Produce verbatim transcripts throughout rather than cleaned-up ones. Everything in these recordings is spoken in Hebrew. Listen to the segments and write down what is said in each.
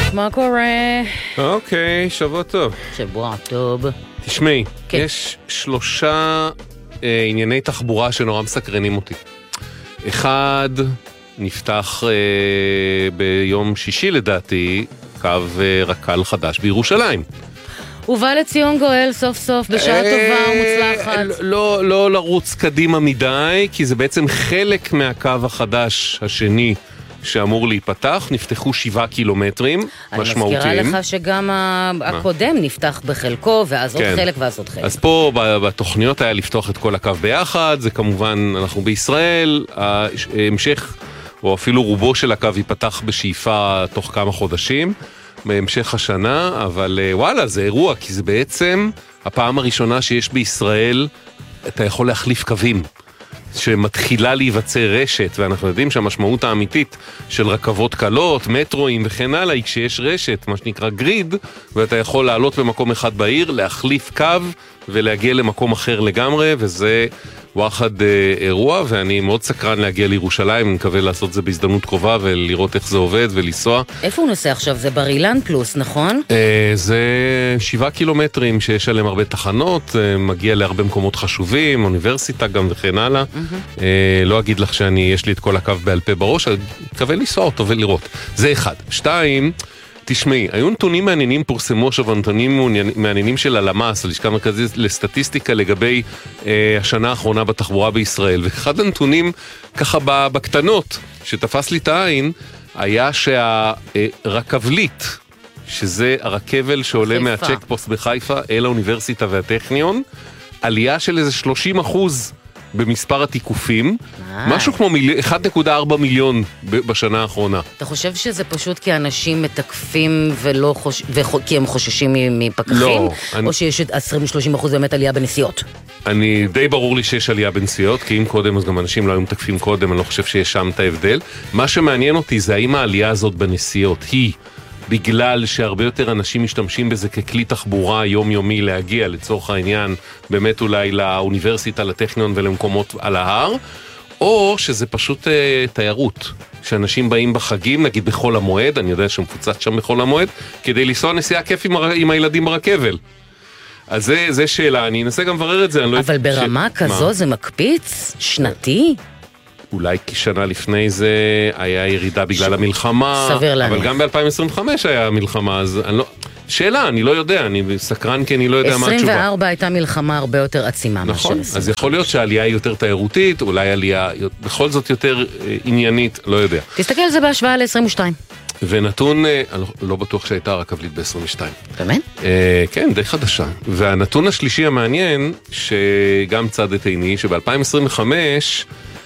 מה קורה? אוקיי, שבוע טוב. שבוע טוב. תשמעי, כן. יש שלושה אה, ענייני תחבורה שנורא מסקרנים אותי. אחד, נפתח אה, ביום שישי לדעתי, קו אה, רק"ל חדש בירושלים. ובא לציון גואל סוף סוף בשעה טובה ומוצלחת. לא, לא לרוץ קדימה מדי, כי זה בעצם חלק מהקו החדש השני שאמור להיפתח. נפתחו שבעה קילומטרים משמעותיים. אני מזכירה לך שגם הקודם נפתח בחלקו, ואז עוד חלק ואז עוד חלק. אז פה בתוכניות היה לפתוח את כל הקו ביחד. זה כמובן, אנחנו בישראל, ההמשך או אפילו רובו של הקו ייפתח בשאיפה תוך כמה חודשים בהמשך השנה, אבל וואלה, זה אירוע, כי זה בעצם הפעם הראשונה שיש בישראל, אתה יכול להחליף קווים, שמתחילה להיווצר רשת, ואנחנו יודעים שהמשמעות האמיתית של רכבות קלות, מטרואים וכן הלאה, היא כשיש רשת, מה שנקרא גריד, ואתה יכול לעלות במקום אחד בעיר, להחליף קו ולהגיע למקום אחר לגמרי, וזה וואחד אה, אירוע, ואני מאוד סקרן להגיע לירושלים, אני מקווה לעשות זה בהזדמנות קרובה ולראות איך זה עובד ולנסוע. איפה הוא נוסע עכשיו? זה בר אילן פלוס, נכון? אה, זה שבעה קילומטרים שיש עליהם הרבה תחנות, אה, מגיע להרבה מקומות חשובים, אוניברסיטה גם וכן הלאה. Mm-hmm. אה, לא אגיד לך שאני, יש לי את כל הקו בעל פה בראש, אני מקווה לנסוע אותו ולראות. זה אחד. שתיים, תשמעי, היו נתונים מעניינים, פורסמו עכשיו נתונים מעניינים של הלמ"ס, הלשכה המרכזית לסטטיסטיקה לגבי אה, השנה האחרונה בתחבורה בישראל, ואחד הנתונים ככה בקטנות שתפס לי את העין, היה שהרכבלית, שזה הרכבל שעולה מהצ'ק פוסט בחיפה אל האוניברסיטה והטכניון, עלייה של איזה שלושים אחוז במספר התיקופים, משהו כמו אחד נקודה ארבע מיליון בשנה האחרונה. אתה חושב שזה פשוט כי אנשים מתקפים ולא חוש... וחו... כי הם חוששים מפקחים? לא. או אני... שיש עשרים עד שלושים אחוז באמת עלייה בנסיעות? אני די ברור לי שיש עלייה בנסיעות, כי אם קודם אז גם אנשים לא היו מתקפים קודם, אני לא חושב שיש שם את ההבדל. מה שמעניין אותי זה האם העלייה הזאת בנסיעות היא בגלל שהרבה יותר אנשים משתמשים בזה ככלי תחבורה יומיומי להגיע לצורך העניין באמת אולי לאוניברסיטה, לטכניון ולמקומות על ההר, או שזה פשוט אה, תיירות, שאנשים באים בחגים, נגיד בחול המועד, אני יודע שמפוצץ שם בחול המועד, כדי לנסוע נסיעה כיף עם, הר... עם הילדים ברכבל. אז זה, זה שאלה, אני אנסה גם לברר את זה. אני לא אבל ברמה ש... כזו מה? זה מקפיץ? שנתי? אולי כשנה לפני זה היה ירידה בגלל ש... המלחמה, סביר להניח. אבל גם ב-אלפיים עשרים וחמש היה מלחמה, אז אני לא... שאלה, אני לא יודע, אני סקרן כי אני לא יודע מה התשובה. עשרים וארבע הייתה מלחמה הרבה יותר עצימה. נכון, אז יכול להיות שהעלייה היא יותר תיירותית, אולי עלייה בכל זאת יותר עניינית, לא יודע. תסתכל על זה בהשוואה ל-עשרים ושתיים. ונתון, אני לא בטוח שהייתה רכבלית ב-עשרים ושתיים. באמת? כן, די חדשה. והנתון השלישי המעניין, שגם צד את עיני, שב-אלפיים עשרים וחמש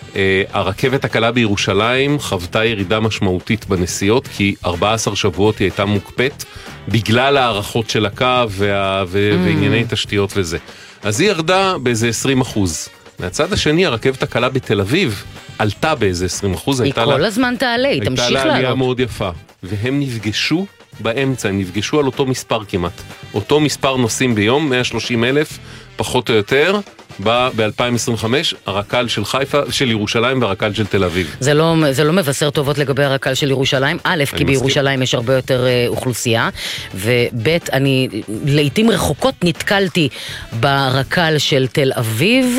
הרכבת הקלה בירושלים חוותה ירידה משמעותית בנסיעות, כי ארבעה עשר שבועות היא הייתה מוקפאת בגלל הערכות של הקו וה... ו... mm. וענייני תשתיות וזה. אז היא ירדה באיזה עשרים אחוז. מהצד השני, הרכבת הקלה בתל אביב עלתה באיזה עשרים אחוז. היא כל לה... הזמן תעלה, היא תמשיך לעלות. הייתה לה עלייה מאוד יפה. והם נפגשו באמצע, הם נפגשו על אותו מספר כמעט. אותו מספר נוסעים ביום, מאה ושלושים אלף, פחות או יותר. ב-אלפיים עשרים וחמש הרק"ל של חיפה, של ירושלים והרק"ל של תל אביב. זה לא, זה לא מבשר טובות לגבי הרק"ל של ירושלים. א', כי בירושלים יש הרבה יותר אה, אוכלוסייה, וב', אני לעתים רחוקות נתקלתי ברק"ל של תל אביב,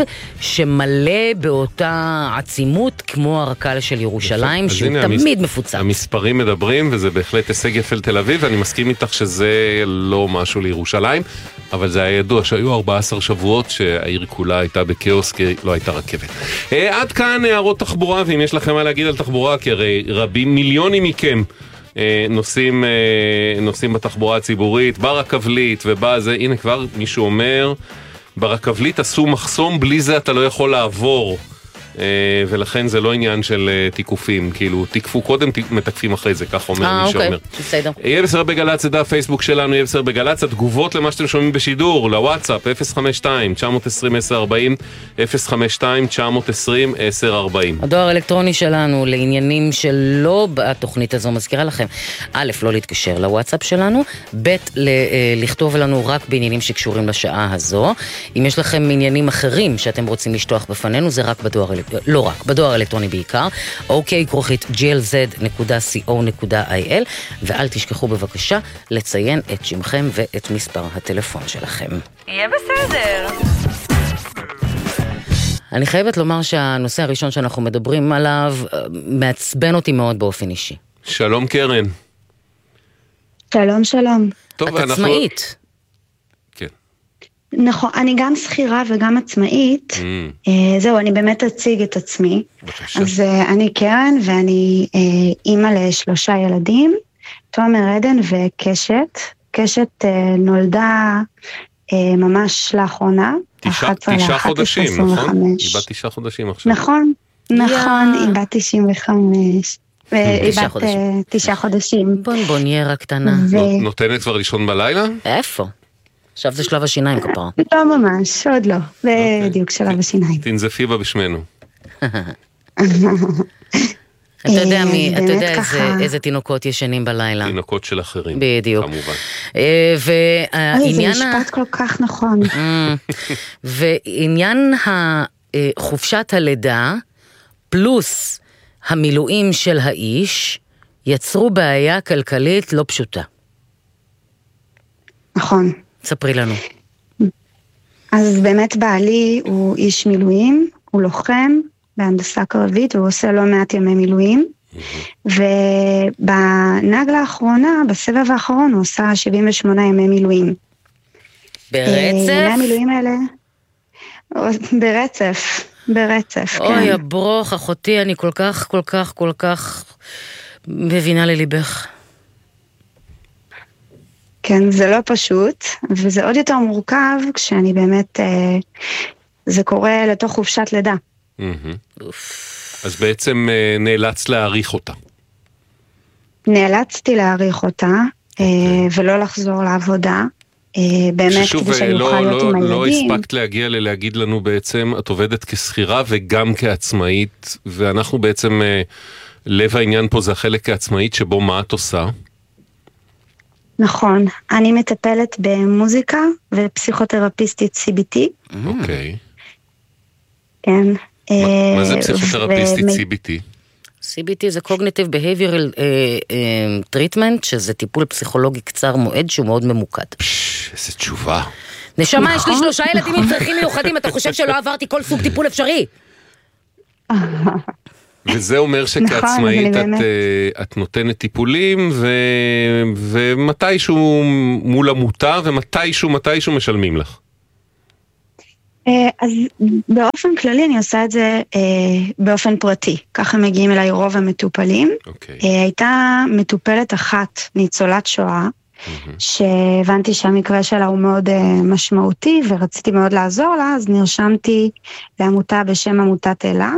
שמלא באותה עצימות כמו הרק"ל של ירושלים, שהוא תמיד המס... מפוצץ. המספרים מדברים, וזה בהחלט הישג יפה לתל אביב, ואני מסכים איתך שזה לא משהו לירושלים, אבל זה היה ידוע שהיו ארבעה עשר שבועות שהעיר כולה הייתה בקאוס, כי לא הייתה רכבת. עד כאן הערות תחבורה, ואם יש לכם מה להגיד על תחבורה, כי הרי רבים, מיליונים מכם נוסעים, נוסעים בתחבורה הציבורית, ברכבלית ובזה, הנה כבר מישהו אומר, ברכבלית עשו מחסום, בלי זה אתה לא יכול לעבור. ולכן זה לא עניין של תיקופים, כאילו תיקפו קודם, מתקפים אחרי זה, כך אומר מי שאומר. יהיה בסדר בגלץ, זה הפייסבוק שלנו, יהיה בסדר בגלץ, התגובות למה שאתם שומעים בשידור, לוואטסאפ, אפס חמש שתיים תשע עשרים עשר ארבעים, אפס חמש שתיים תשע עשרים עשר ארבעים. הדואר האלקטרוני שלנו לעניינים שלא בתוכנית הזו, מזכירה לכם, א', לא להתקשר לוואטסאפ שלנו, ב', לכתוב לנו רק בעניינים שקשורים לשעה הזו. אם יש לכם עניינים אחרים שאתם רוצים לשטוח בפנינו, זה רק בדואר האלקטרוני. אלקטרוני, לא רק, בדואר האלקטרוני בעיקר, אוקיי כרוכית ג'י אל זד נקודה סי או נקודה איי אל, ואל תשכחו בבקשה לציין את שמכם ואת מספר הטלפון שלכם. יהיה בסדר. אני חייבת לומר שהנושא הראשון שאנחנו מדברים עליו מעצבן אותי מאוד באופן אישי. שלום קרן. שלום, שלום. טוב, את אנחנו... עצמאית. כן. נכון, אני גם שכירה וגם עצמאית. Mm. אה, זהו, אני באמת אציג את עצמי. בבקשה. אז אה, אני קרן ואני אה, אימא לשלושה ילדים, תומר עדן וקשת. קשת אה, נולדה אה, ממש לאחרונה. תשעה, תשעה חודשים, נכון? היא בת תשעה חודשים עכשיו. נכון, נכון, היא בת תשעים וחמש. והיא תשעה בת חודשים. אה, תשעה חודשים. בונבוניירה קטנה. ו- נו- נותנת כבר לישון בלילה? איפה? עכשיו זה שלב השיניים כפרה. לא ממש, עוד לא. בדיוק שלב השיניים. תנזפי בה בשמנו. אתה יודע מי, אה, אתה באמת יודע איזה- ככה. איזה תינוקות ישנים בלילה. תינוקות של אחרים. בדיוק. כמובן. אה, אוי, זה והעניין ה- משפט כל כך נכון. ועניין ה- אה, חופשת הלידה פלוס המילואים של האיש יצרו בעיה כלכלית לא פשוטה. נכון. ספרי לנו. אז באמת בעלי הוא איש מילואים, הוא לוחם בהנדסה קרבית, והוא עושה לא מעט ימי מילואים. ובנגלה האחרונה, בסבב האחרון, הוא עושה שבעים ושמונה ימי מילואים. אה, ימי ברצף? המילואים האלה, ברצף, ברצף, אוי, כן. הברוך, אחותי, אני כל כך, כל כך, כל כך מבינה לליבך. כן, זה לא פשוט, וזה עוד יותר מורכב כשאני באמת, אה, זה קורה לתוך חופשת לידה. מהמם. אז בעצם אה, נאלץ להעריך אותה. נאלצתי להעריך אותה, אה, ולא לחזור לעבודה, אה, באמת ששוב, כדי שאני לא, אוכל להיות לא, עם לא הילדים. הספקת להגיע ללהגיד לנו בעצם, את עובדת כשכירה וגם כעצמאית, ואנחנו בעצם, אה, לב העניין פה זה החלק כעצמאית, שבו מה את עושה? נכון, אני מטפלת במוזיקה ופסיכותרפיסטית סי בי טי, אוקיי. כן. מה- אה, מה זה פסיכותרפיסטית ומ- סי בי טי? סי בי טי זה Cognitive Behavioral אה, אה, Treatment, שזה טיפול פסיכולוגי קצר מועד שהוא מאוד ממוקד. פש, איזה תשובה. נשמה, יש לי נכון, שלושה ילדים עם צרכים מיוחדים, אתה חושב שלא עברתי כל סוג טיפול אפשרי? וזה אומר שכעצמאית אבל את, באמת- אה, את נותנת טיפולים ו... ומתישהו מול עמותה ומתישהו מתישהו משלמים לך. אה, אז באופן כללי אני עושה את זה אה, באופן פרטי, ככה מגיעים אליי רוב המטופלים. אוקיי. אה, הייתה מטופלת אחת, ניצולת שואה, שהבנתי שהמקרה שלה הוא מאוד אה, משמעותי ורציתי מאוד לעזור לה, אז נרשמתי לעמותה בשם עמותת אלה,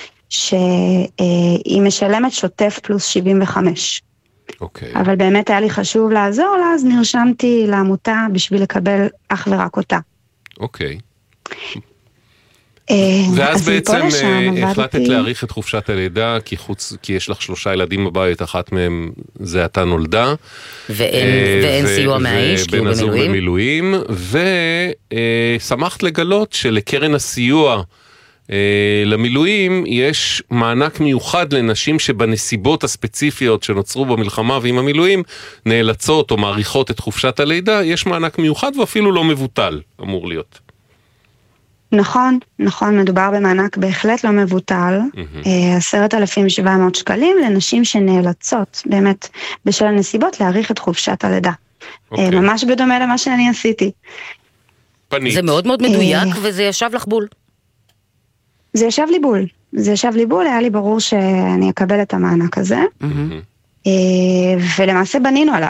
שהיא משלמת שוטף פלוס שבעים וחמש. אוקיי. אבל באמת היה לי חשוב לעזור לה, אז נרשמתי לעמותה בשביל לקבל אך ורק אותה. אוקיי. אה, ואז אז מפה בעצם לשם אה, עבדתי- החלטת להאריך את חופשת הלידה, כי חוץ, כי יש לך שלושה ילדים בבית, אחת מהם זה אתה נולדה. ואין, אה, ואין ו- סיוע מהאיש, כי הוא ובן הזוג במילואים. במילואים, ושמחת לגלות שלקרן הסיוע אה, למילואים יש מענק מיוחד לנשים שבנסיבות הספציפיות שנוצרו במלחמה ועם המילואים נאלצות או מעריכות את חופשת הלידה, יש מענק מיוחד ואפילו לא מבוטל, אמור להיות. נכון, נכון, מדובר במענק בהחלט לא מבוטל, עשרת אלפים שבע מאות שקלים לנשים שנאלצות, באמת, בשל הנסיבות, להאריך את חופשת הלידה. אוקיי. אה, ממש בדומה למה שאני עשיתי. פנית. זה מאוד מאוד מדויק, וזה ישב לך בול. זה ישב לי בול, זה ישב לי בול, היה לי ברור שאני אקבל את המענק הזה, אה, ולמעשה בנינו עליו.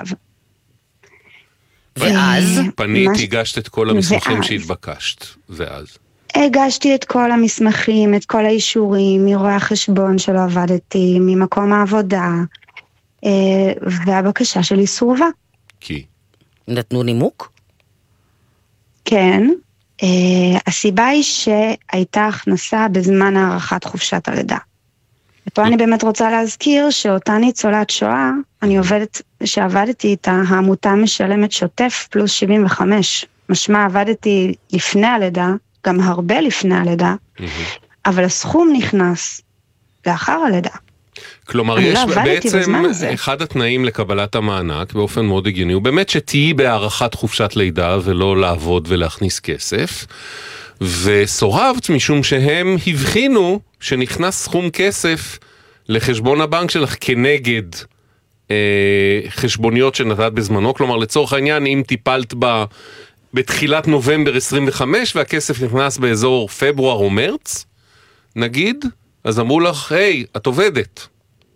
ואז? אה, פנית, ממש- הגשת את כל המסמכים ואז? שהתבקשת, ואז. הגשתי את כל המסמכים, את כל האישורים, מרואי החשבון שלא עבדתי, ממקום העבודה, אה, והבקשה שלי סורבה. כי? נתנו נימוק? כן, אה, הסיבה היא שהייתה הכנסה בזמן הערכת חופשת הלידה. ופה אני באמת רוצה להזכיר שאותה ניצולת שואה, אני עובדת, שעבדתי איתה, העמותה משלמת שוטף פלוס שבעים וחמש. משמע עבדתי לפני הלידה, גם הרבה לפני הלידה, אבל הסכום נכנס לאחר הלידה. כלומר, יש לא בעצם אחד התנאים לקבלת המענק, באופן מאוד הגיוני, הוא באמת שתהי בהערכת חופשת לידה ולא לעבוד ולהכניס כסף, וסורבת משום שהם הבחינו שנכנס סכום כסף לחשבון הבנק שלך כנגד אה, חשבוניות שנתת בזמנו, כלומר לצורך העניין אם טיפלת בה בתחילת נובמבר עשרים וחמש והכסף נכנס באזור פברואר או מרץ, נגיד, אז אמרו לך, היי, את עובדת.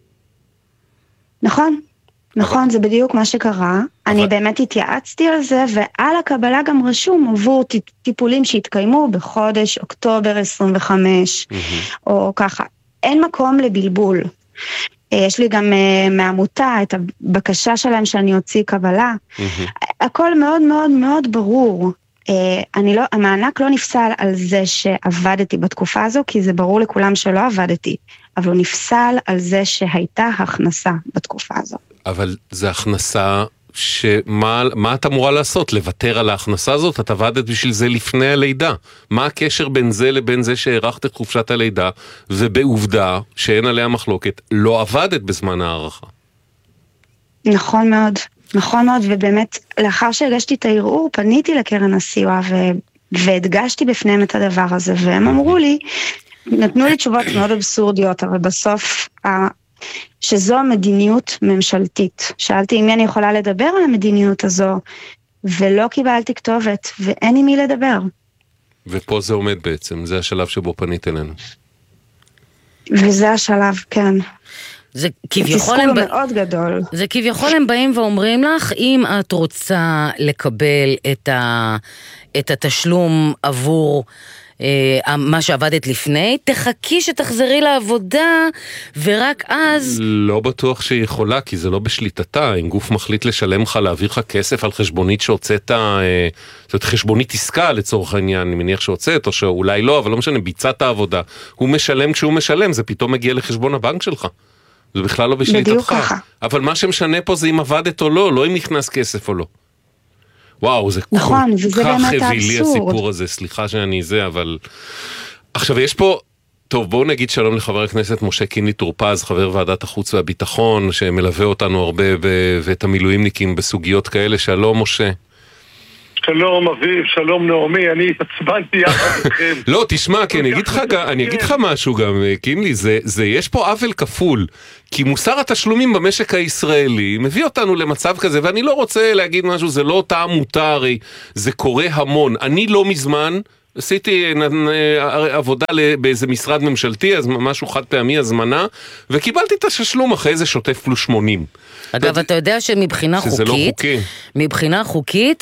נכון, נכון, זה בדיוק מה שקרה. אני באמת התייעצתי על זה, ועל הקבלה גם רשום עבור טיפולים שהתקיימו בחודש אוקטובר עשרים וחמש, או ככה. אין מקום לבלבול. יש לי גם מעמותה את הבקשה שלהם שאני אוציא קבלה. הכל מאוד מאוד מאוד ברור. אני לא, המענק לא נפסל על זה שעבדתי בתקופה הזו, כי זה ברור לכולם שלא עבדתי, אבל הוא נפסל על זה שהייתה הכנסה בתקופה הזו. אבל זה הכנסה שמה, מה את אמורה לעשות? לוותר על ההכנסה הזאת? את עבדת בשביל זה לפני הלידה. מה הקשר בין זה לבין זה שהערכת את חופשת הלידה, ובעובדה שאין עליה מחלוקת, לא עבדת בזמן הערכה? נכון מאוד. נכון מאוד, ובאמת, לאחר שהגשתי את הערעור, פניתי לקרן הסיוע ו... והדגשתי בפניהם את הדבר הזה, והם אמרו לי, נתנו לי תשובות מאוד אבסורדיות, אבל בסוף, שזו מדיניות ממשלתית. שאלתי אם אני יכולה לדבר על המדיניות הזו, ולא קיבלתי כתובת, ואין עם מי לדבר. ופה זה עומד בעצם, זה השלב שבו פנית אלינו. וזה השלב, כן. זה כביכול הם, מאוד גדול. זה כביכול הם באים ואומרים לך, אם את רוצה לקבל את, ה, את התשלום עבור אה, מה שעבדת לפני, תחכי שתחזרי לעבודה, ורק אז... לא בטוח שהיא יכולה, כי זה לא בשליטתה. אם גוף מחליט לשלם לך, להעביר לך כסף על חשבונית שהוצאת, אה, זאת חשבונית עסקה לצורך העניין, אני מניח שהוצאת, או שאולי לא, אבל לא משנה, ביצעת העבודה. הוא משלם כשהוא משלם, זה פתאום מגיע לחשבון הבנק שלך. זה בכלל לא בשליטתך. אבל מה שמשנה פה זה אם עבדת או לא, לא אם נכנס כסף או לא. וואו, זה נכון, כל כך הביא לי הסיפור הזה, סליחה שאני זה, אבל... עכשיו יש פה, טוב בואו נגיד שלום לחבר הכנסת משה קינלי טור פז, חבר ועדת החוץ והביטחון, שמלווה אותנו הרבה ואת המילואימניקים בסוגיות כאלה. שלום משה. שלום אביב, שלום נעמי, אני התעצבנתי יחד איתכם. לא, תשמע, כי אני אגיד לך, אני אגיד לך משהו גם, קינלי, זה, זה, יש פה עוול כפול, כי מוסר התשלומים במשק הישראלי מביא אותנו למצב כזה, ואני לא רוצה להגיד משהו, זה לא טעם מותר, זה קורה המון. אני לא מזמן עשיתי עבודה באיזה משרד ממשלתי, אז משהו חד פעמי, הזמנה, וקיבלתי את התשלום אחרי איזה שוטף פלוס שמונים. אגב, אתה יודע שמבחינה חוקית, מבחינה חוקית,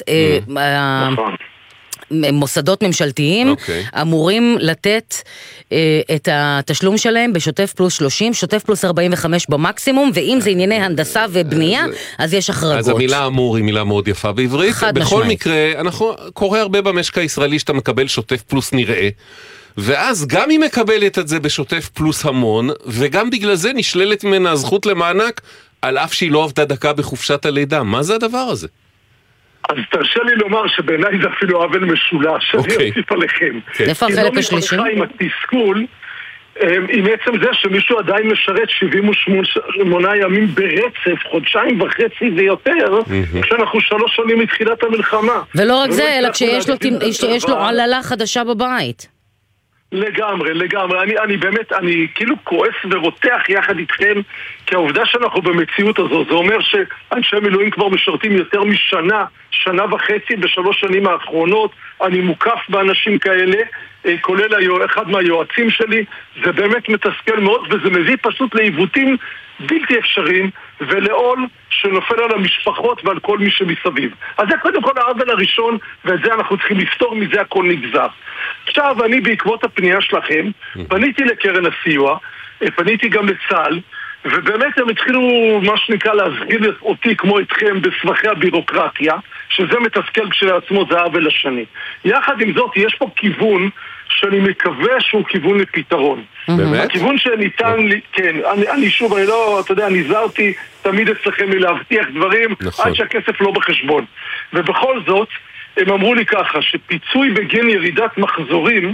מוסדות ממשלתיים אמורים לתת את התשלום שלהם בשוטף פלוס שלושים, שוטף פלוס ארבעים וחמש במקסימום, ואם זה ענייני הנדסה ובנייה, אז יש החרגות. אז המילה אמור היא מילה מאוד יפה בעברית. בכל מקרה, אנחנו קורא הרבה במשק הישראלי שאתה מקבל שוטף פלוס נראה, ואז גם היא מקבלת את זה בשוטף פלוס המון, וגם בגלל זה נשללת ממנה הזכות למענק, על אף שהיא לא עבדה דקה בחופשת הלידה. מה זה הדבר הזה? אז תרשה לי לומר שבעיניי זה אפילו עוול משולש, שאני אוסיף עליכם. איפה החלק השלישי? כי לא מפתחה עם התסכול, עם עצם זה שמישהו עדיין משרת שבעים ושמונה ימים ברצף, חודשיים וחצי ויותר, כשאנחנו שלוש שנים מתחילת המלחמה. ולא רק זה, אלא כשיש לו עללה חדשה בבית. לגמרי, לגמרי. אני, אני באמת, אני כאילו כועס ורותח יחד איתכם, כי העובדה שאנחנו במציאות הזו, זה אומר שאנשי מילואים כבר משרתים יותר משנה, שנה וחצי בשלוש שנים האחרונות. אני מוקף באנשים כאלה, כולל אחד מהיועצים שלי. זה באמת מתסכל מאוד, וזה מביא פשוט לעיוותים בלתי אפשריים, ולעול שנופל על המשפחות ועל כל מי שמסביב. אז זה קודם כל העוול הראשון, ואת זה אנחנו צריכים לפתור, מזה הכל נגזר. עכשיו, אני בעקבות הפנייה שלכם, פניתי לקרן הסיוע, פניתי גם לצה"ל, ובאמת הם התחילו, מה שנקרא, להסגיר אותי כמו אתכם בסבכי הבירוקרטיה, שזה מתסכל כשלעצמו, זה העוול השני. יחד עם זאת, יש פה כיוון שאני מקווה שהוא כיוון לפתרון. באמת? הכיוון שניתן לי, כן, אני, אני שוב, אני לא, אתה יודע, נזהרתי תמיד אצלכם מלהבטיח דברים, עד שהכסף לא בחשבון. ובכל זאת, הם אמרו לי ככה, שפיצוי בגין ירידת מחזורים,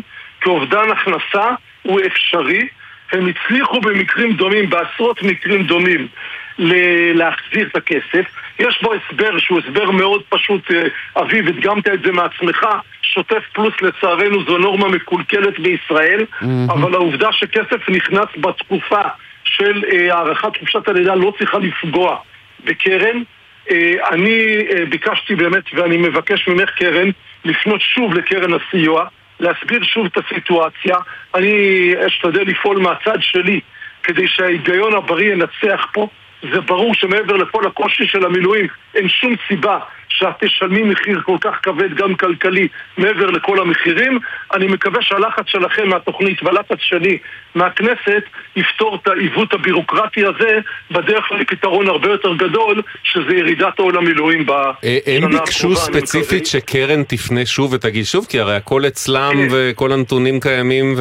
כאובדן הכנסה הוא אפשרי. הם הצליחו במקרים דומים, בעשרות מקרים דומים, להחזיר את הכסף. יש בו הסבר שהוא הסבר מאוד פשוט, אביב, הדגמת את זה מעצמך, שוטף פלוס לצערנו זו נורמה מקולקלת בישראל, mm-hmm. אבל העובדה שכסף נכנס בתקופה של הערכת חופשת הלידה לא צריכה לפגוע בקרן. אני ביקשתי באמת, ואני מבקש ממך קרן, לפנות שוב לקרן הסיוע, להסביר שוב את הסיטואציה. אני אשתדל לפעול מהצד שלי כדי שההיגיון הבריא ינצח פה. זה ברור שמעבר לכל הקושי של המילואים אין שום סיבה שאת תשלמי מחיר כל כך כבד גם כלכלי מעבר לכל המחירים. אני מקווה שהלחץ שלכם מהתוכנית והלחץ שלי מהכנסת יפתור את העיוות הבירוקרטי הזה בדרך לפתרון הרבה יותר גדול, שזה ירידת עול המילואים בשנה הקרובה. הם ביקשו ספציפית שקרן תפנה שוב ותגיד שוב, כי הרי הכל אצלם וכל הנתונים קיימים,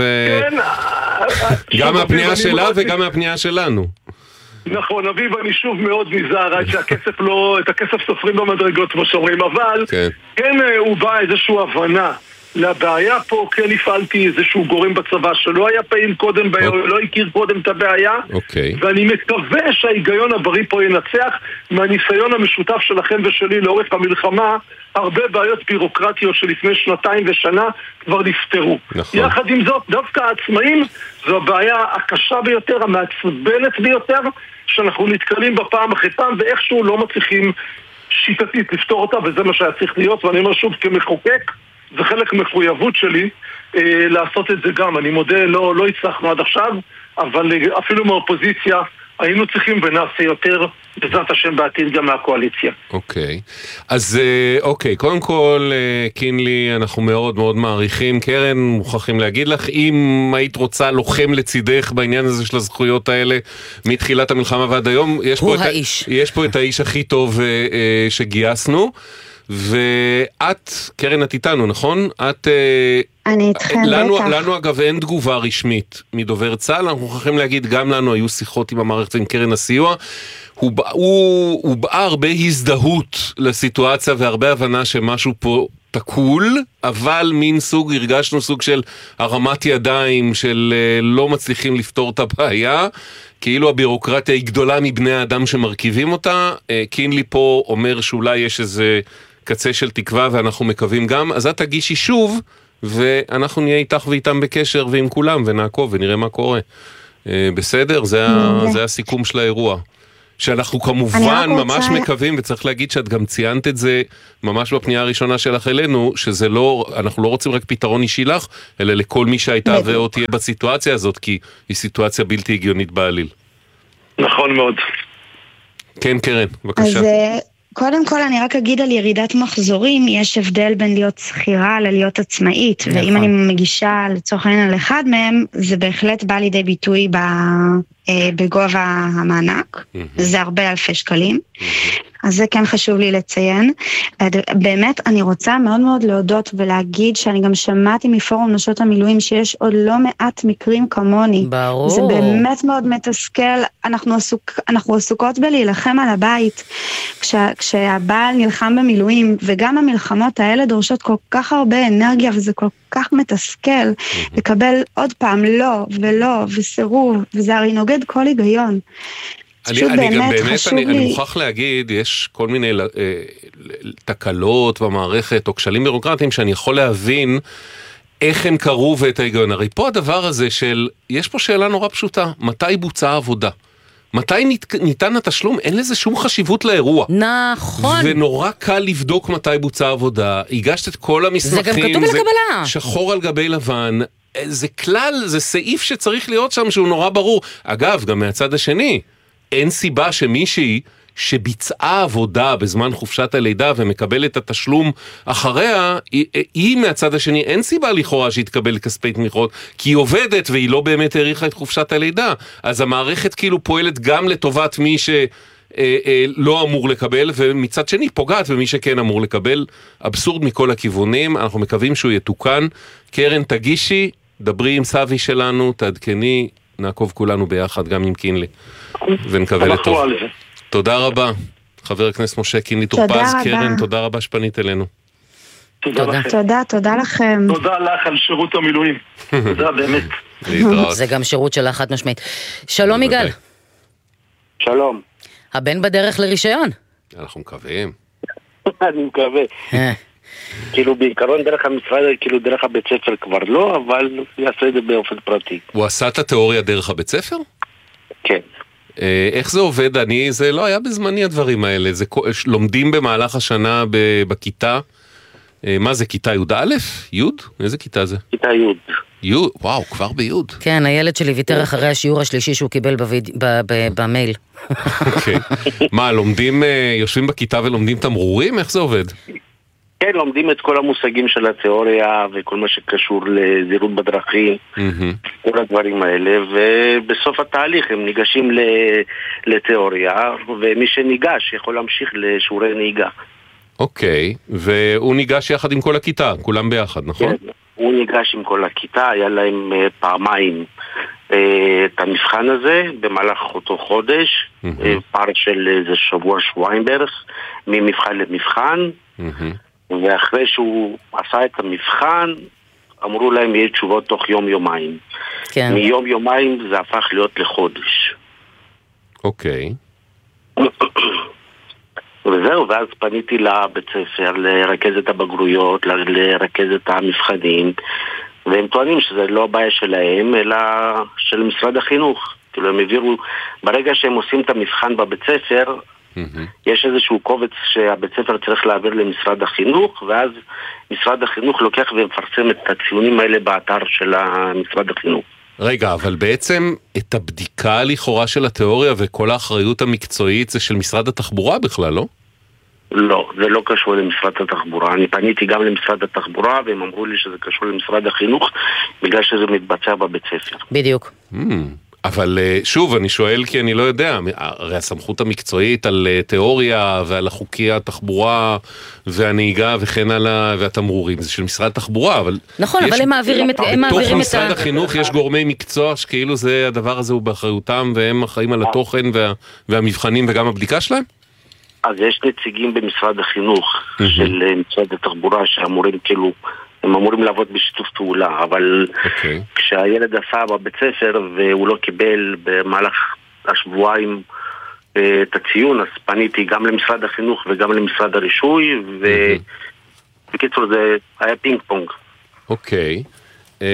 גם מהפנייה שלה וגם מהפנייה שלנו. נכון, אביב, אני שוב מאוד נזהר עד שהכסף לא, את הכסף סופרים במדרגות כמו שאומרים, אבל כן, כן הוא בא איזושהי הבנה לבעיה פה. כן הפעלתי איזשהו גורם בצבא שלא היה פעיל קודם, okay. לא הכיר קודם את הבעיה, okay. ואני מקווה שההיגיון הבריא פה ינצח. מהניסיון המשותף שלכם ושלי לאורך המלחמה, הרבה בעיות בירוקרטיות שלפני שנתיים ושנה כבר נפתרו. נכון. יחד עם זאת, דווקא העצמאים זו הבעיה הקשה ביותר, המעצבנת ביותר, שאנחנו נתקלים בפעם אחרי פעם, ואיכשהו לא מצליחים שיטתית לפתור אותה, וזה מה שהיה צריך להיות. ואני אומר שוב, כמחוקק, זה חלק מחויבות שלי אה, לעשות את זה גם. אני מודה, לא, לא הצלחנו עד עכשיו, אבל אפילו מהאופוזיציה היינו צריכים ונעשה יותר, בעזרת השם בעתיד גם מהקואליציה. אוקיי, אז אוקיי, קודם כל, קינלי, אנחנו מאוד מאוד מעריכים. קרן, מוכרחים להגיד לך, אם היית רוצה לוחם לצידך בעניין הזה של הזכויות האלה, מתחילת המלחמה ועד היום, יש פה, את, יש פה את האיש הכי טוב שגייסנו, ואת, קרן, את איתנו, נכון? את... אני איתכם לנו, בטח. לנו אגב אין תגובה רשמית מדובר צה"ל, אנחנו מוכרחים להגיד, גם לנו היו שיחות עם המערכת עם קרן הסיוע, הוא, הוא, הוא באה הרבה הזדהות לסיטואציה והרבה הבנה שמשהו פה תקול, אבל מין סוג, הרגשנו סוג של הרמת ידיים, של לא מצליחים לפתור את הבעיה, כאילו הבירוקרטיה היא גדולה מבני האדם שמרכיבים אותה. קינלי פה אומר שאולי יש איזה קצה של תקווה ואנחנו מקווים גם, אז את תגישי שוב, ואנחנו נהיה איתך ואיתם בקשר ועם כולם ונעקוב ונראה מה קורה. בסדר? זה, ה, זה הסיכום של האירוע. שאנחנו כמובן ממש רוצה... מקווים, וצריך להגיד שאת גם ציינת את זה ממש בפנייה הראשונה שלך אלינו, שזה לא, אנחנו לא רוצים רק פתרון אישי לך, אלא לכל מי שהייתה ועוד תהיה בסיטואציה הזאת, כי היא סיטואציה בלתי הגיונית בעליל. נכון מאוד. כן, קרן, בבקשה. אז קודם כל אני רק אגיד על ירידת מחזורים, יש הבדל בין להיות שכירה ללהיות עצמאית, נכון. ואם אני מגישה לצורך העניין על אחד מהם, זה בהחלט בא לידי ביטוי ב... בגובה המענק, mm-hmm. זה הרבה אלפי שקלים, mm-hmm. אז זה כן חשוב לי לציין. באמת אני רוצה מאוד מאוד להודות ולהגיד שאני גם שמעתי מפורום נשות המילואים שיש עוד לא מעט מקרים כמוני. ברור. זה באמת מאוד מתסכל, אנחנו, עסוק, אנחנו עסוקות בלהילחם על הבית, כשה, כשהבעל נלחם במילואים, וגם המלחמות האלה דורשות כל כך הרבה אנרגיה, וזה כל כך מתסכל, mm-hmm. לקבל עוד פעם לא ולא וסירוב, וזה הרי נוגד כל היגיון. אני, אני באמת, גם באמת, אני, לי... אני מוכרח להגיד, יש כל מיני אה, תקלות במערכת או כשלים בירוקרטיים שאני יכול להבין איך הם קרו ואת ההיגיון. הרי פה הדבר הזה של, יש פה שאלה נורא פשוטה, מתי בוצעה עבודה? מתי ניתן התשלום? אין לזה שום חשיבות לאירוע. נכון. ונורא קל לבדוק מתי בוצעה עבודה. הגשת את כל המסמכים. זה גם כתוב לקבלה. שחור על גבי לבן. זה כלל, זה סעיף שצריך להיות שם שהוא נורא ברור. אגב, גם מהצד השני, אין סיבה שמישהי שביצעה עבודה בזמן חופשת הלידה ומקבלת את התשלום אחריה, היא, היא מהצד השני, אין סיבה לכאורה שהתקבל כספי תמיכות, כי היא עובדת והיא לא באמת העריכה את חופשת הלידה. אז המערכת כאילו פועלת גם לטובת מי ש... אה, אה, לא אמור לקבל, ומצד שני פוגעת במי שכן אמור לקבל. אבסורד מכל הכיוונים, אנחנו מקווים שהוא יתוקן. קרן, תגישי, דברי עם סבי שלנו, תעדכני, נעקוב כולנו ביחד, גם עם קינלי. ונקווה לטוב. תודה רבה, חבר הכנסת משה קינלי טורפז. קרן, תודה רבה שפנית אלינו. תודה לכם. תודה, תודה לכם. תודה לך על שירות המילואים. תודה באמת. זה גם שירות שלה חד משמעית. שלום יגאל. שלום. הבן בדרך לרישיון. אנחנו מקווים. אני מקווה. כאילו בעיקרון דרך המשרד, כאילו דרך הבית ספר כבר לא, אבל יעשה את זה באופן פרטי. הוא עשה את התיאוריה דרך הבית ספר? כן. איך זה עובד? אני, זה לא היה בזמני הדברים האלה. זה לומדים במהלך השנה בכיתה. מה זה, כיתה י' א'? י'? איזה כיתה זה? כיתה י'. י', וואו, כבר בי'. כן, הילד שלי ויתר אחרי השיעור השלישי שהוא קיבל במייל. אוקיי. מה, לומדים, יושבים בכיתה ולומדים תמרורים? איך זה עובד? כן, לומדים את כל המושגים של התיאוריה וכל מה שקשור לזהירות בדרכים, כל הדברים האלה, ובסוף התהליך הם ניגשים לתיאוריה, ומי שניגש יכול להמשיך לשיעורי נהיגה. אוקיי, והוא ניגש יחד עם כל הכיתה, כולם ביחד, נכון? כן, הוא ניגש עם כל הכיתה, היה להם פעמיים את המבחן הזה במהלך אותו חודש, פער של איזה שבוע, שבועיים בערך, ממבחן למבחן, ואחרי שהוא עשה את המבחן, אמרו להם יהיה תשובות תוך יום-יומיים. כן. מיום-יומיים זה הפך להיות לחודש. אוקיי. וזהו, ואז פניתי לבית ספר לרכז את הבגרויות, לרכז את המבחנים, והם טוענים שזה לא הבעיה שלהם, אלא של משרד החינוך. כאילו הם העבירו, ברגע שהם עושים את המבחן בבית ספר, יש איזשהו קובץ שהבית ספר צריך להעביר למשרד החינוך, ואז משרד החינוך לוקח ומפרסם את הציונים האלה באתר של משרד החינוך. רגע, אבל בעצם את הבדיקה לכאורה של התיאוריה וכל האחריות המקצועית זה של משרד התחבורה בכלל, לא? לא, זה לא קשור למשרד התחבורה. אני פניתי גם למשרד התחבורה והם אמרו לי שזה קשור למשרד החינוך בגלל שזה מתבצע בבית ספר. בדיוק. אבל שוב, אני שואל כי אני לא יודע, הרי הסמכות המקצועית על תיאוריה ועל החוקי התחבורה והנהיגה וכן הלאה והתמרורים, זה של משרד התחבורה, אבל... נכון, אבל הם מעבירים את... בתוך משרד החינוך יש גורמי מקצוע שכאילו זה, הדבר הזה הוא באחריותם והם אחראים על התוכן והמבחנים וגם הבדיקה שלהם? אז יש נציגים במשרד החינוך של משרד התחבורה שאמורים כאילו... הם אמורים לעבוד בשיתוף פעולה, אבל okay. כשהילד עשה בבית ספר והוא לא קיבל במהלך השבועיים את הציון, אז פניתי גם למשרד החינוך וגם למשרד הרישוי, ובקיצור mm-hmm. זה היה פינג פונג. אוקיי. Okay.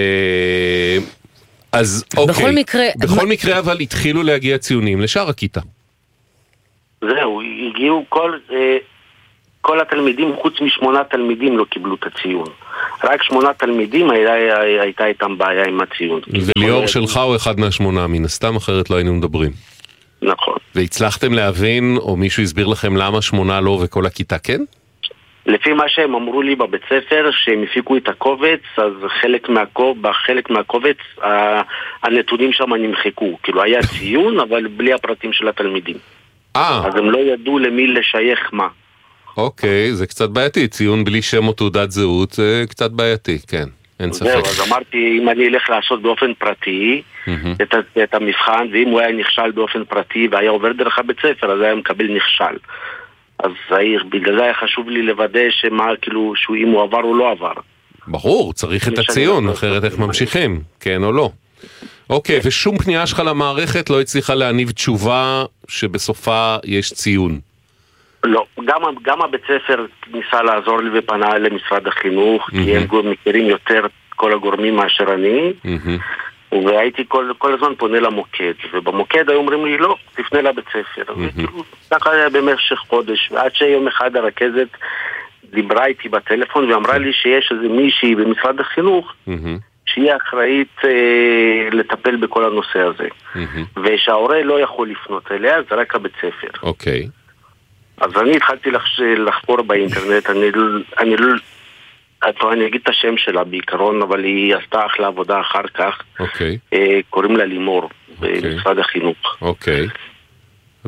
אז אוקיי. בכל מקרה... בכל מקרה אבל התחילו להגיע ציונים לשאר הכיתה. זהו, הגיעו כל... כל התלמידים, חוץ משמונה תלמידים לא קיבלו את הציון. רק שמונה תלמידים הייתה, הייתה איתם בעיה עם הציון. וליאור שלך הוא אחד מהשמונה, מן הסתם אחרת לא היינו מדברים. נכון. והצלחתם להבין, או מישהו הסביר לכם למה שמונה לא וכל הכיתה כן? לפי מה שהם אמרו לי בבית ספר, שהם הפיקו את הקובץ, אז חלק מהקובץ, בחלק מהקובץ, הנתונים שם נמחקו. כאילו היה ציון, אבל בלי הפרטים של התלמידים. אה. אז הם לא ידעו למי לשייך מה. אוקיי, זה קצת בעייתי, ציון בלי שם או תעודת זהות, זה קצת בעייתי, כן, אין ספק. זהו, אז אמרתי, אם אני אלך לעשות באופן פרטי את, את המבחן, ואם הוא היה נכשל באופן פרטי והיה עובר דרך הבית ספר, אז היה מקבל נכשל. אז בגלל זה היה חשוב לי לוודא שמה, כאילו, שאם הוא עבר או לא עבר. ברור, צריך את הציון, אחרת איך ממשיכים, כן או לא. אוקיי, ושום פנייה שלך למערכת לא הצליחה להניב תשובה שבסופה יש ציון. לא, גם, גם הבית ספר ניסה לעזור לי ופנה למשרד החינוך, mm-hmm. כי הם מכירים יותר כל הגורמים מאשר אני, mm-hmm. והייתי כל, כל הזמן פונה למוקד, ובמוקד היו אומרים לי לא, תפנה לבית ספר. Mm-hmm. וככה היה במשך חודש, ועד שיום אחד הרכזת דיברה איתי בטלפון ואמרה לי שיש איזה מישהי במשרד החינוך, mm-hmm. שהיא אחראית אה, לטפל בכל הנושא הזה, mm-hmm. ושההורה לא יכול לפנות אליה, זה רק הבית ספר. אוקיי. Okay. אז אני התחלתי לחפור באינטרנט, אני, אני, אני, אני אגיד את השם שלה בעיקרון, אבל היא עשתה אחלה עבודה אחר כך. אוקיי. קוראים לה לימור, במשרד החינוך. אוקיי.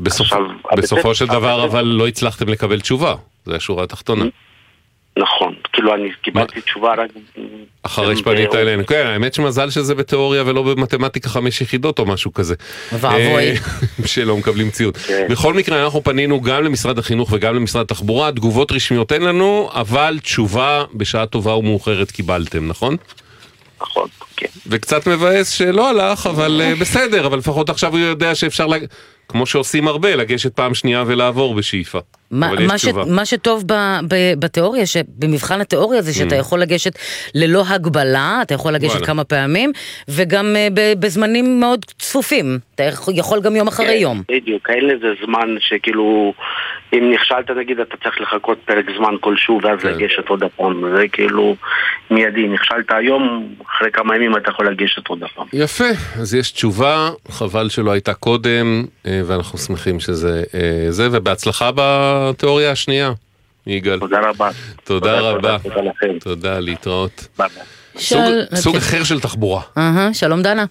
בסופו של דבר אבל לא הצלחתם לקבל תשובה, זה השורה התחתונה. נכון, כאילו אני קיבלתי תשובה רק... אחרי שפנית אלינו, כן, האמת שמזל שזה בתיאוריה ולא במתמטיקה חמש יחידות או משהו כזה. ואבוי. שלא מקבלים ציוד. בכל מקרה אנחנו פנינו גם למשרד החינוך וגם למשרד התחבורה, תגובות רשמיות אין לנו, אבל תשובה בשעה טובה ומאוחרת קיבלתם, נכון? נכון, כן. וקצת מבאס שלא הלך, אבל בסדר, אבל לפחות עכשיו הוא יודע שאפשר, כמו שעושים הרבה, לגשת פעם שנייה ולעבור בשאיפה. מה, ש, מה שטוב ב, ב, בתיאוריה, במבחן התיאוריה זה שאתה mm. יכול לגשת ללא הגבלה, אתה יכול לגשת וואלה. כמה פעמים, וגם uh, בזמנים מאוד צפופים, אתה יכול גם יום אחרי כן, יום. בדיוק, אין לזה זמן שכאילו, אם נכשלת נגיד, אתה צריך לחכות פרק זמן כלשהו, ואז כן. לגשת עוד הפעם, זה כאילו מיידי, נכשלת היום, אחרי כמה ימים אתה יכול לגשת עוד הפעם. יפה, אז יש תשובה, חבל שלא הייתה קודם, ואנחנו שמחים שזה זה, ובהצלחה ב... התיאוריה השנייה, יגאל. תודה רבה. תודה רבה. תודה, להתראות. סוג אחר של תחבורה. שלום דנה.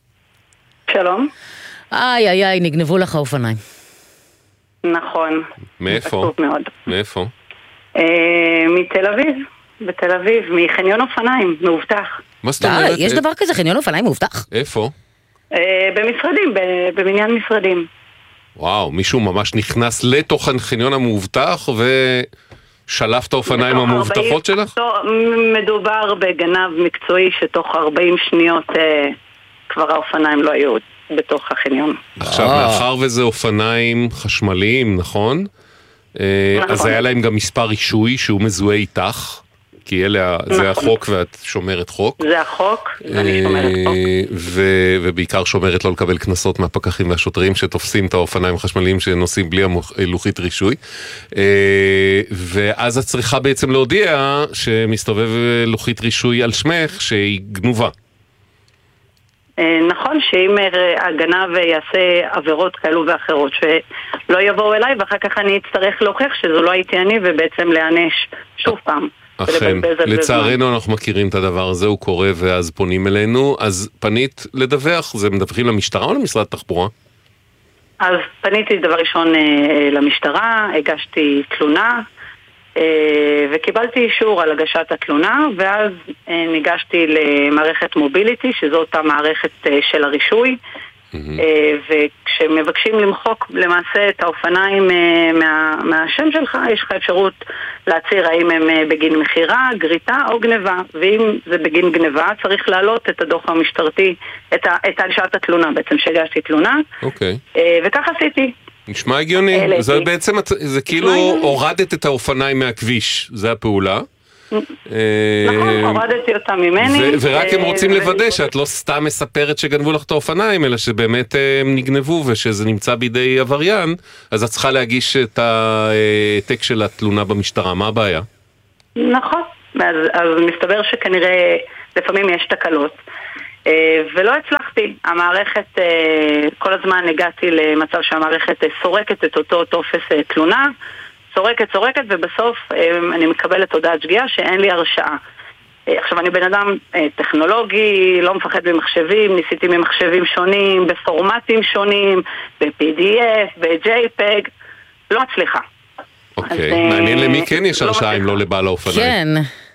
שלום. איי איי איי, נגנבו לך האופניים. נכון. מאיפה? מאיפה? מתל אביב. בתל אביב, מחניון אופניים, מאובטח. מה זאת אומרת? יש דבר כזה, חניון אופניים מאובטח? איפה? במשרדים, במניין משרדים. וואו, מישהו ממש נכנס לתוך החניון המאובטח ושלף את האופניים המאובטחות שלך? מדובר בגנב מקצועי שתוך ארבעים שניות אה, כבר האופניים לא היו בתוך החניון. עכשיו, מאחר וזה אופניים חשמליים, נכון? נכון. אז היה להם גם מספר רישוי שהוא מזוהה איתך. כי אלה, נכון. זה החוק ואת שומרת חוק. זה החוק, ואני שומרת חוק. ו- ובעיקר שומרת לא לקבל כנסות מהפקחים והשוטרים שתופסים את האופניים החשמליים שנוסעים בלי לוחית רישוי. ואז את צריכה בעצם להודיע שמסתובב לוחית רישוי על שמך שהיא גנובה. נכון, שאם הגנב יעשה עבירות כאלו ואחרות שלא יבואו אליי ואחר כך אני אצטרך להוכיח שזו לא הייתי אני ובעצם להענש שוב פעם. אכן, לצערנו אנחנו מכירים את הדבר הזה, הוא קורה ואז פונים אלינו, אז פנית לדווח, זה מדווחים למשטרה או למשרד התחבורה? אז פניתי דבר ראשון למשטרה, הגשתי תלונה וקיבלתי אישור על הגשת התלונה, ואז ניגשתי למערכת מוביליטי, שזו אותה מערכת של הרישוי, וכשמבקשים למחוק למעשה את האופניים מה, מהשם שלך, יש לך אפשרות להצהיר האם הם בגין מחירה, גריטה או גניבה, ואם זה בגין גניבה צריך להעלות את הדוח המשטרתי, את, ה, את הגשת התלונה בעצם, שהגשתי תלונה, אוקיי. וכך עשיתי. נשמע הגיוני, זה בעצם, זה כאילו הורדת את האופניים מהכביש, זה הפעולה. נכון, הורדתי אותם ממני. ורק הם רוצים לוודא שאת לא סתם מספרת שגנבו לך את האופניים, אלא שבאמת הם נגנבו ושזה נמצא בידי עבריין, אז את צריכה להגיש את העתק של התלונה במשטרה, מה הבעיה? נכון, אז מסתבר שכנראה לפעמים יש תקלות, ולא הצלחתי. המערכת, כל הזמן הגעתי למצב שהמערכת סורקת את אותו טופס תלונה, סורקת, סורקת, ובסוף אני מקבלת הודעת שגיאה שאין לי הרשאה. עכשיו, אני בן אדם טכנולוגי, לא מפחד ממחשבים, ניסיתי ממחשבים שונים, בפורמטים שונים, ב-פי די אף, ב-ג'יי פג, לא מצליחה. אוקיי, מעניין למי כן יש הרשאה אם לא לבעל האופניים. כן.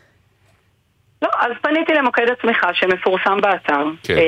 לא, אז פניתי למוקד התמיכה שמפורסם באתר,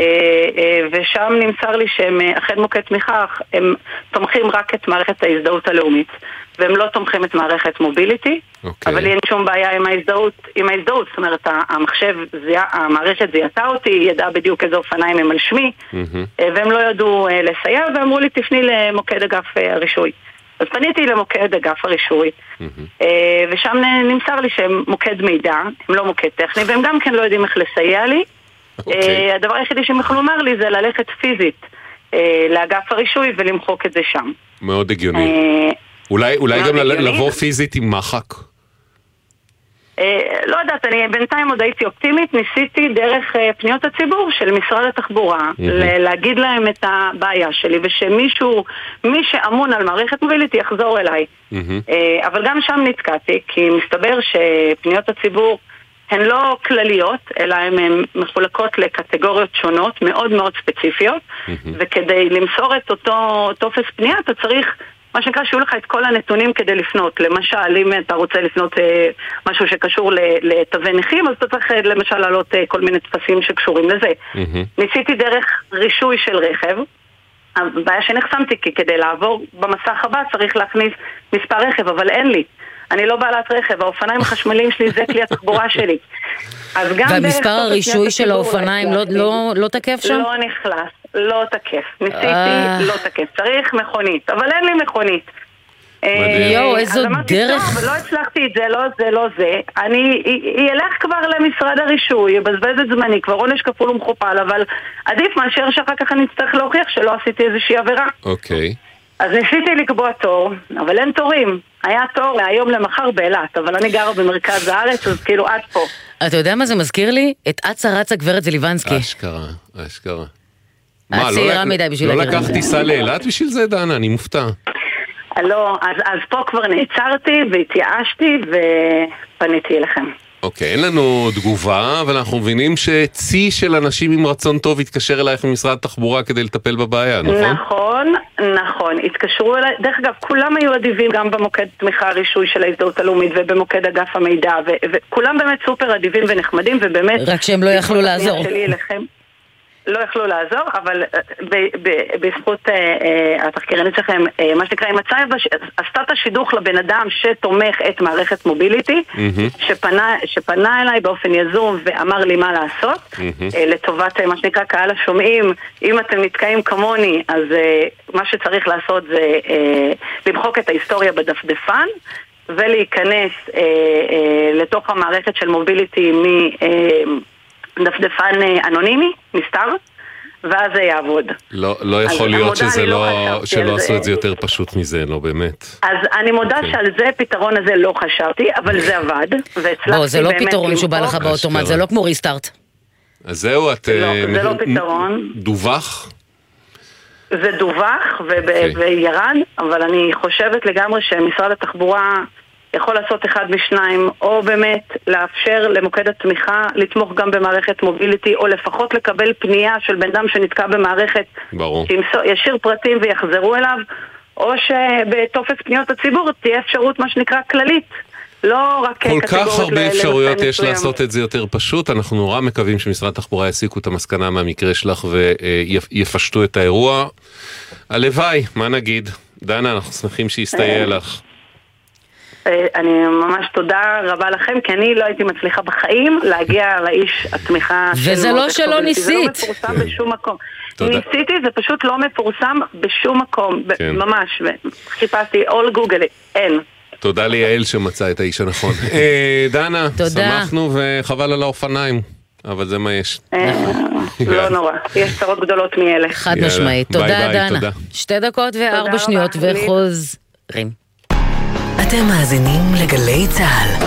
ושם נמסר לי שהם אכן מוקד תמיכה, הם תומכים רק את מערכת ההזדהות הלאומית, והם לא תומכים את מערכת מוביליטי, אבל אין שום בעיה עם ההזדהות, עם ההזדהות, זאת אומרת, המחשב, המערכת זיהתה אותי, ידעה בדיוק איזה אופניים הם על שמי, והם לא ידעו לסייע, ואמרו לי תפני למוקד אגף הרישוי. אז פניתי למוקד אגף הרישוי, ושם נמסר לי שהם מוקד מידע, הם לא מוקד טכני, והם גם כן לא יודעים איך לסייע לי. הדבר היחידי שהם יכלו לומר לי זה ללכת פיזית לאגף הרישוי ולמחוק את זה שם. מאוד הגיוני. אולי גם לבוא פיזית עם מחק? לא יודעת, אני בינתיים עוד הייתי אופטימית, ניסיתי דרך פניות הציבור של משרד התחבורה להגיד להם את הבעיה שלי, ושמישהו, מי שאמון על מערכת מוביליטי יחזור אליי. אבל גם שם נתקעתי, כי מסתבר שפניות הציבור הן לא כלליות, אלא הן מחולקות לקטגוריות שונות, מאוד מאוד ספציפיות, וכדי למסור את אותו טופס פנייה אתה צריך מה שנקרא שיהיו לך את כל הנתונים כדי לפנות. למשל, אם אתה רוצה לפנות אה, משהו שקשור לתווי נכים, אז אתה צריך אה, למשל לעלות אה, כל מיני תפסים שקשורים לזה. Mm-hmm. ניסיתי דרך רישוי של רכב, הבעיה שנחסמתי, כי כדי לעבור במסך הבא צריך להכניס מספר רכב, אבל אין לי. אני לא בעלת רכב, האופניים החשמלים שלי זה כלי התחבורה שלי. והמספר הרישוי של האופניים לא, לא, לא תקף שם? לא נכנס, לא תקף. ניסיתי, לא תקף. צריך מכונית, אבל אין לי מכונית. יואו, איזו דרך. אבל לא הצלחתי את זה, לא זה, לא זה. אני ילך כבר למשרד הרישוי, יבזבז את זמני, כבר עונש כפול ומכופל, אבל עדיף מאשר שאחר כך אני אצטרך להוכיח שלא עשיתי איזושהי עבירה. אוקיי. אז ניסיתי לקבוע תור, אבל אין תורים. היה תור להיום למחר באילת, אבל אני גרה במרכז הארץ, אז כאילו עד פה. אתה יודע מה זה מזכיר לי? את אצה רצה גברת זליבנסקי. אשכרה, אשכרה. הצעירה מדי בשביל לא לקח טיסה לאילת בשביל זה, דנה? אני מופתע. לא, אז, אז פה כבר נעצרתי והתייאשתי ופניתי אליכם. אוקיי, אין לנו תגובה, אבל אנחנו מבינים שצי של אנשים עם רצון טוב התקשר אלייך ממשרד התחבורה כדי לטפל בבעיה, נכון? נכון, נכון. התקשרו אליי, דרך אגב, כולם היו אדיבים גם במוקד תמיכה הרישוי של ההזדהות הלאומית ובמוקד אגף המידע, ו- וכולם באמת סופר אדיבים ונחמדים, ובאמת... רק שהם לא יכלו לעזור. לא יכלו לעזור, אבל ב- ב- בזכות uh, uh, התחקירנית שלכם, uh, מה שנקרא, היא מצאה, עשתה את השידוך לבן אדם שתומך את מערכת מוביליטי, mm-hmm. שפנה, שפנה אליי באופן יזום ואמר לי מה לעשות, mm-hmm. uh, לטובת uh, מה שנקרא קהל השומעים. אם אתם נתקעים כמוני, אז uh, מה שצריך לעשות זה uh, למחוק את ההיסטוריה בדפדפן, ולהיכנס uh, uh, לתוך המערכת של מוביליטי מ... Uh, דפדפן אנונימי, מסתר, ואז זה יעבוד. לא, לא יכול להיות שזה לא, שלא עשו את זה יותר פשוט מזה, לא באמת. אז אני מודה שעל זה פתרון הזה לא חשבתי, אבל זה עבד, והצלחתי באמת... זה לא פתרון שהוא בא לך באוטומט, זה לא כמו ריסטארט. אז זהו, את... זה לא פתרון. דווח? זה דווח וירד, אבל אני חושבת לגמרי שמשרד התחבורה... יכול לעשות אחד משניים, או באמת לאפשר למוקד התמיכה לתמוך גם במערכת מוביליטי, או לפחות לקבל פנייה של בן אדם שנתקע במערכת, ברור. שישיר פרטים ויחזרו אליו, או שבטופס פניות הציבור תהיה אפשרות מה שנקרא כללית. לא רק כל כך הרבה אפשרויות יש לעשות את זה יותר פשוט. אנחנו נורא מקווים שמשרד התחבורה יסיקו את המסקנה מהמקרה שלך ויפשטו את האירוע. הלוואי, מה נגיד? דנה, אנחנו שמחים שיסתייע לך. אני ממש תודה רבה לכם, כי אני לא הייתי מצליחה בחיים להגיע לאיש התמיכה. וזה לא שלא ניסית. זה לא מפורסם בשום מקום. ניסיתי, זה פשוט לא מפורסם בשום מקום, ממש. חיפשתי all google, אין. תודה ליעל שמצא את האיש הנכון. דנה, שמחנו וחבל על האופניים, אבל זה מה יש. לא נורא, יש צרות גדולות מאלה. חד משמעית. תודה דנה. שתי דקות וארבע שניות וחוזרים. אתם מאזינים לגלי צהל.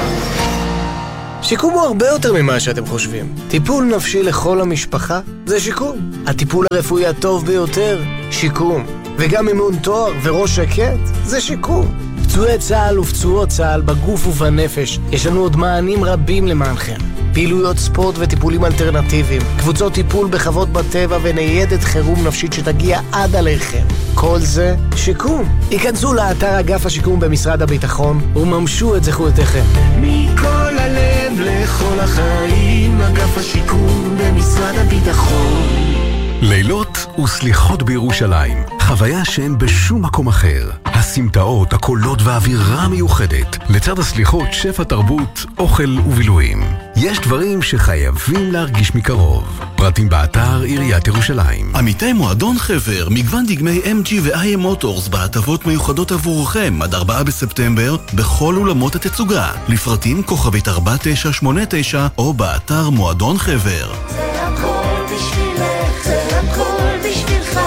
שיקום הוא הרבה יותר ממה שאתם חושבים. טיפול נפשי לכל המשפחה זה שיקום. הטיפול הרפואי הטוב ביותר, שיקום. וגם אימון תואר וראש שקט זה שיקום. פצועי צהל ופצועות צהל בגוף ובנפש, יש לנו עוד מענים רבים למענכם. פעילויות ספורט וטיפולים אלטרנטיביים, קבוצות טיפול בחוות בטבע וניידת חירום נפשית שתגיע עד עליכם. כל זה שיקום. היכנסו לאתר אגף השיקום במשרד הביטחון וממשו את זכויותיכם. מכל הלב לכל החיים, אגף השיקום במשרד הביטחון. לילות וסליחות בירושלים, חוויה שאין בשום מקום אחר. הסמטאות, הקולות והאווירה המיוחדת, לצד הסליחות שפע תרבות, אוכל ובילויים. יש דברים שחייבים להרגיש מקרוב. פרטים באתר עיריית ירושלים. עמיתי מועדון חבר, מגוון דגמי אם ג'י ו-איי אם מוטורס בהטבות מיוחדות עבורכם עד ארבעה בספטמבר בכל אולמות התצוגה. לפרטים כוכבית ארבע תשע שמונה תשע או באתר מועדון חבר. זה הכל בשבילך, זה הכל בשבילך,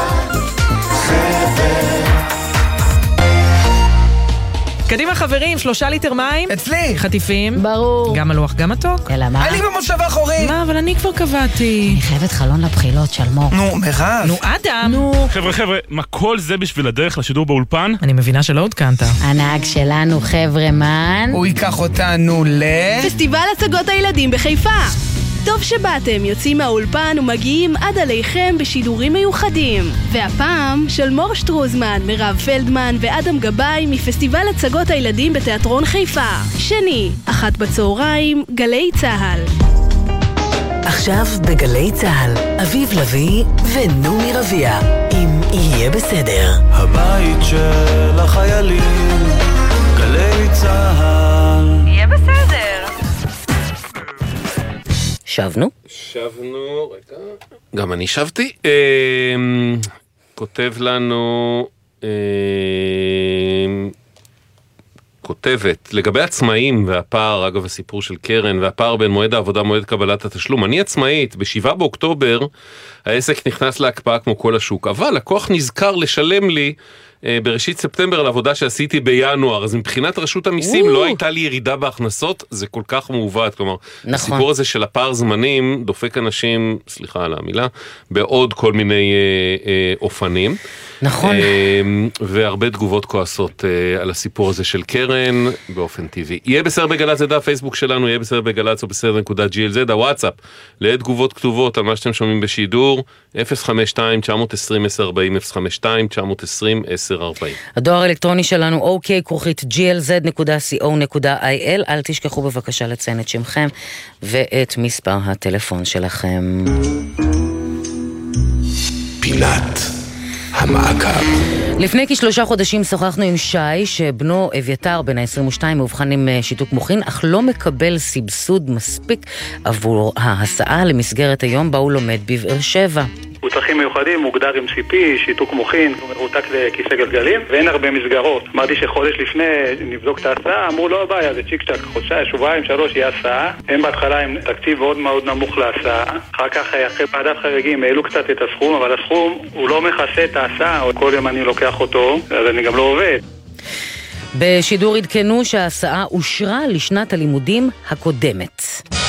חבר. קדימה חברים, שלושה ליטר מים. אצלי. חטיפים. ברור. גם מלוח, גם מתוק. אלא מה? אני במושב האחורי. מה, אבל אני כבר קבעתי. אני חייבת חלון לבחילות של מור. נו, מירב. נו, אדם. נו. חבר'ה, חבר'ה, מה כל זה בשביל הדרך לשידור באולפן? אני מבינה שלא עודכנת. הנהג שלנו, חבר'ה מן. הוא ייקח אותנו ל... פסטיבל הצגות הילדים בחיפה. טוב שבאתם יוצאים מהאולפן ומגיעים עד עליכם בשידורים מיוחדים. והפעם של מור שטרוזמן, מירב פלדמן ואדם גבאי מפסטיבל הצגות הילדים בתיאטרון חיפה. שני, אחת בצהריים, גלי צהל. עכשיו בגלי צהל, אביב לוי ונומי רביע, אם יהיה בסדר. הבית של החיילים, גלי צהל. יהיה בסדר. שבנו? שבנו, רגע. גם אני שבתי. כותב לנו... כותבת, לגבי עצמאים והפער, אגב הסיפור של קרן, והפער בין מועד העבודה מועד קבלת התשלום. אני עצמאית, בשבעה באוקטובר העסק נכנס להקפאה כמו כל השוק, אבל לקוח נזכר לשלם לי אה, בראשית ספטמבר על עבודה שעשיתי בינואר, אז מבחינת רשות המיסים לא הייתה לי ירידה בהכנסות, זה כל כך מעוות, כלומר, נכון. הסיפור הזה של הפער זמנים דופק אנשים, סליחה על המילה, בעוד כל מיני אה, אה, אופנים. נכון. והרבה תגובות כועסות על הסיפור הזה של קרן, באופן טבעי. יהיה בסדר בגלץ, זה דף פייסבוק שלנו, יהיה בסדר בגלץ או בסדר נקודה ג'י אל זד, הוואטסאפ, לתגובות כתובות על מה שאתם שומעים בשידור, אפס חמש שתיים תשע עשרים עשר ארבעים, אפס חמש שתיים תשע עשרים עשר ארבעים. הדואר האלקטרוני שלנו, אוקיי, כרוכית ג'י אל זד נקודה סי או נקודה איי אל, אל תשכחו בבקשה לציין את שמכם ואת מספר הטלפון שלכם. פינת המעקב. לפני כשלושה חודשים שוחחנו עם שי, שבנו אביתר בן ה-עשרים ושתיים מאובחן עם שיתוק מוחין, אך לא מקבל סבסוד מספיק עבור ההסעה למסגרת היום בה הוא לומד בבאר שבע. הוא צרכים מיוחדים, מוגדר עם סי פי, שיתוק מוחין, הוא מרותק לכיסא גלגלים, ואין הרבה מסגרות. אמרתי שחודש לפני נבדוק את ההסעה, אמרו לא בעיה, זה צ'יק צ'ק, חודשיים, שבועיים, שלוש, יהיה הסעה. הם בהתחלה עם תקציב מאוד מאוד נמוך להסעה. אחר כך, אחרי ועדת חריגים, העלו קצת את הסכום, אבל הסכום הוא לא מכסה את ההסעה, כל יום אני לוקח אותו, אז אני גם לא עובד. בשידור עדכנו שההסעה אושרה לשנת הלימודים הקודמת.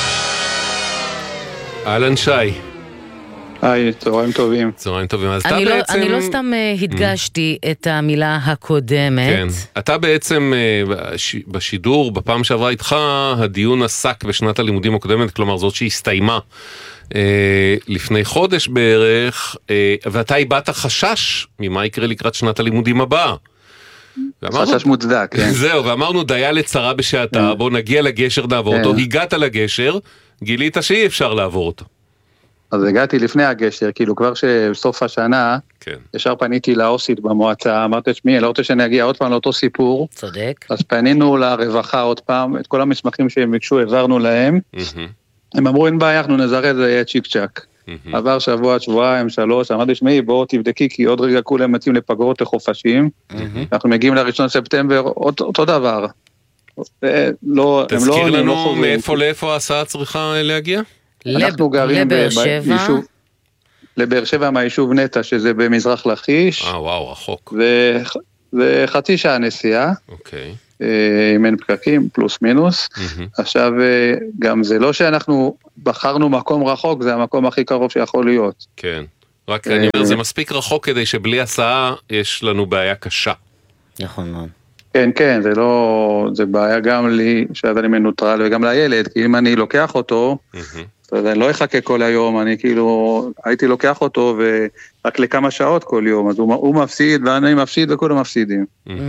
אהלן שי. היי, צהריים טובים. צהריים טובים. אז אני אתה לא, בעצם... אני לא סתם uh, הדגשתי mm. את המילה הקודמת. כן. אתה בעצם uh, בש... בשידור, בפעם שעברה איתך, הדיון עסק בשנת הלימודים הקודמת, כלומר זאת שהסתיימה uh, לפני חודש בערך, uh, ואתה איבדת חשש ממה יקרה לקראת שנת הלימודים הבאה. ואמרנו, חשש מוצדק, כן. זהו, ואמרנו דיה לצרה בשעתה, בוא נגיע לגשר, נעבור אותו. הגעת לגשר, גילית שאי אפשר לעבור אותו. אז הגעתי לפני הגשר, כאילו כבר שבסוף השנה, כן. ישר פניתי לאוסית במועצה, אמרתי, שמי, אני לא רוצה שאני אגיע עוד פעם לאותו סיפור. צודק. אז פנינו לרווחה עוד פעם, את כל המסמכים שהם ביקשו, העברנו להם. Mm-hmm. הם אמרו, אין בעיה, אנחנו נזרז, זה יהיה צ'יק צ'ק. Mm-hmm. עבר שבוע, שבועיים, שלוש, אמרתי, שמי, בואו תבדקי, כי עוד רגע כולם מצאים לפגרות לחופשים. Mm-hmm. אנחנו מגיעים לראשון ספטמבר, אותו, אותו דבר. לא, תזכיר לא, לנו לא מאיפה לאיפה ההסעה צריכה להגיע? אנחנו גרים ביישוב, לבאר שבע מהיישוב נטע, שזה במזרח לכיש. אה, וואו, רחוק. וחצי שעה נסיעה. אוקיי. אם אין פקקים, פלוס מינוס. עכשיו, גם זה לא שאנחנו בחרנו מקום רחוק, זה המקום הכי קרוב שיכול להיות. כן. רק אני אומר, זה מספיק רחוק כדי שבלי הסעה יש לנו בעיה קשה. נכון מאוד. כן, כן, זה לא, זה בעיה גם לי, שאז אני מנוטרל, וגם לילד, כי אם אני לוקח אותו, אז אני לא אחכה כל היום, אני כאילו, הייתי לוקח אותו, ורק לכמה שעות כל יום, אז הוא, הוא מפסיד, ואני מפסיד, וכולם מפסידים.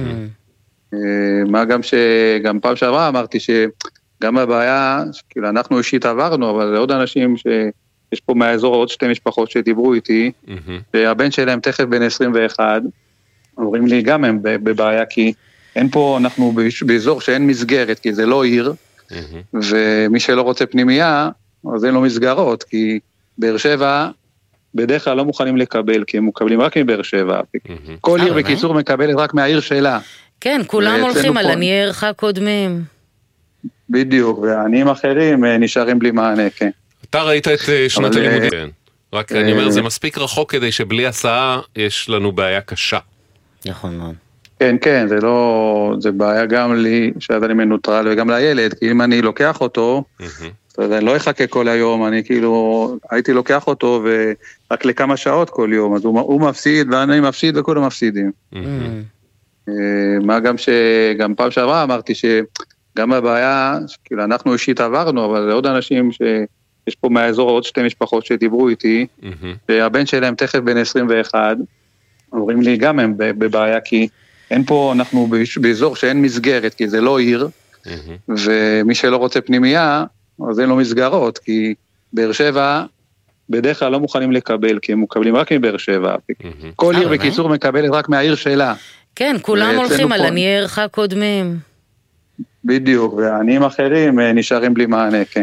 מה גם שגם פעם שעברה אמרתי, שגם הבעיה, כאילו אנחנו אישית עברנו, אבל זה עוד אנשים שיש פה מהאזור עוד שתי משפחות שדיברו איתי, והבן שלהם תכף בן עשרים ואחת, אומרים לי גם הם בבעיה, כי אין פה, אנחנו באזור שאין מסגרת, כי זה לא עיר, ומי שלא רוצה פנימייה, אז אין לו מסגרות, כי באר שבע בדרך כלל לא מוכנים לקבל, כי הם מקבלים רק מבאר שבע. כל עיר בקיצור מקבלת רק מהעיר שלה. כן, כולם הולכים על עניי עירך קודמים. בדיוק, ועניים אחרים נשארים בלי מענה, כן. אתה ראית את שנת הלימודים. רק אני אומר, זה מספיק רחוק כדי שבלי הסעה יש לנו בעיה קשה. נכון מאוד. כן, כן, זה לא, זה בעיה גם לי, שאז אני מנוטרל, וגם לילד, כי אם אני לוקח אותו, אז אני לא אחכה כל היום, אני כאילו, הייתי לוקח אותו, ורק לכמה שעות כל יום, אז הוא, הוא מפסיד, ואני מפסיד, וכולם מפסידים. מה גם שגם פעם שעברה אמרתי, שגם הבעיה, כאילו אנחנו אישית עברנו, אבל זה עוד אנשים יש פה מהאזור עוד שתי משפחות שדיברו איתי, והבן שלהם תכף בן עשרים ואחת, אומרים לי גם הם בבעיה, כי אין פה, אנחנו באזור שאין מסגרת, כי זה לא עיר, ומי שלא רוצה פנימייה, אז אין לו מסגרות, כי באר שבע בדרך כלל לא מוכנים לקבל, כי הם מקבלים רק מבאר שבע. כל עיר בקיצור מקבלת רק מהעיר שלה. כן, כולם הולכים על עניי עירך קודמים. בדיוק, והעניים אחרים נשארים בלי מענה, כן.